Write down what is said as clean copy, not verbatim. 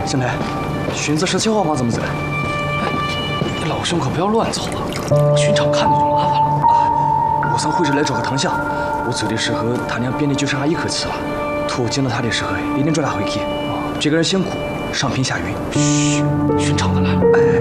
小梅，荀子17号房怎么走？ 你老兄可不要乱走啊！巡场看见就麻烦了。 我从会上来找个堂下，我走的时候他娘便利就剩下一口气了。托我见到他的时候，一定抓他回去。这个人辛苦，上品下云。 嘘，巡场的来了。 哎。